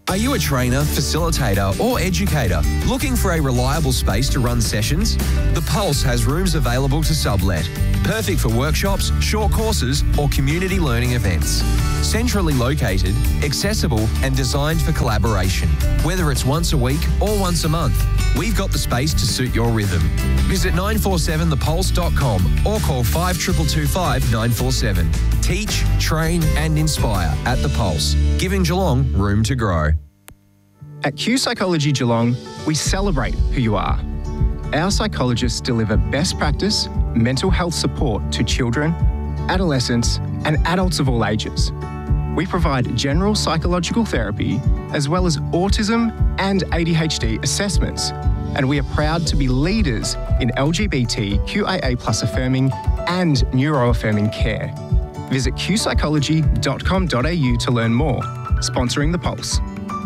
Are you a trainer, facilitator or educator looking for a reliable space to run sessions? The Pulse has rooms available to sublet. Perfect for workshops, short courses or community learning events. Centrally located, accessible and designed for collaboration. Whether it's once a week or once a month, we've got the space to suit your rhythm. Visit 947thepulse.com or call 5225 947. Teach, train and inspire at The Pulse, giving Geelong room to grow. At Q Psychology Geelong, we celebrate who you are. Our psychologists deliver best practice mental health support to children, adolescents and adults of all ages. We provide general psychological therapy as well as autism and ADHD assessments, and we are proud to be leaders in LGBTQIA+ affirming and neuroaffirming care. Visit qpsychology.com.au to learn more. Sponsoring The Pulse.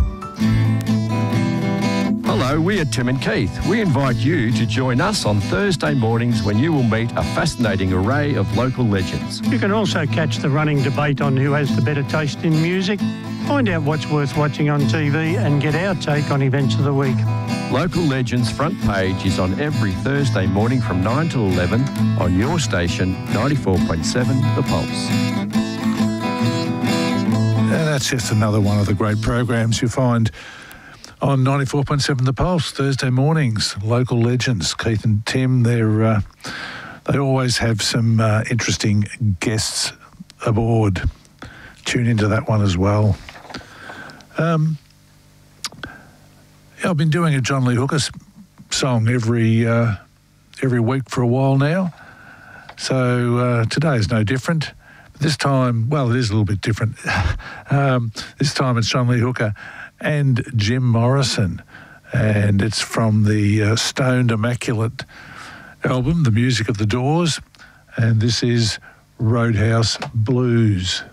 Hello, we're Tim and Keith. We invite you to join us on Thursday mornings when you will meet a fascinating array of local legends. You can also catch the running debate on who has the better taste in music, find out what's worth watching on TV and get our take on events of the week. Local Legends front page is on every Thursday morning from 9 till 11 on your station 94.7 The Pulse. And that's just another one of the great programs you find on 94.7 The Pulse, Thursday mornings. Local Legends, Keith and Tim, they always have some interesting guests aboard. Tune into that one as well. I've been doing a John Lee Hooker song every week for a while now. So today is no different. This time, well, it is a little bit different. This time it's John Lee Hooker and Jim Morrison. And it's from the Stoned Immaculate album, The Music of the Doors. And this is Roadhouse Blues.